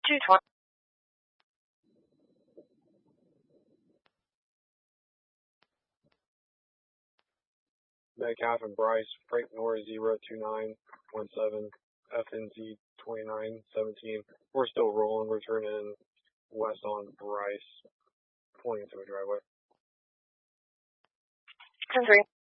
220. Metcalf and Bryce, Frank Norris 02917, FNZ 2917. We're still rolling. We're turning west on Bryce, pointing to a driveway. 10-3.